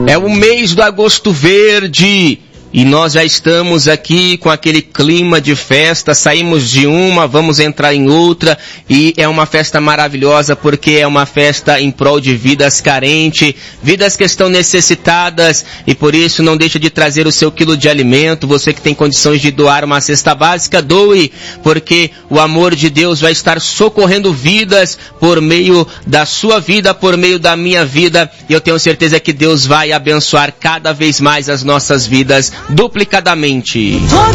É o mês do Agosto Verde. E nós já estamos aqui com aquele clima de festa, saímos de uma, vamos entrar em outra, e é uma festa maravilhosa porque é uma festa em prol de vidas carentes, vidas que estão necessitadas, e por isso não deixa de trazer o seu quilo de alimento. Você que tem condições de doar uma cesta básica, doe, porque o amor de Deus vai estar socorrendo vidas por meio da sua vida, por meio da minha vida, e eu tenho certeza que Deus vai abençoar cada vez mais as nossas vidas duplicadamente.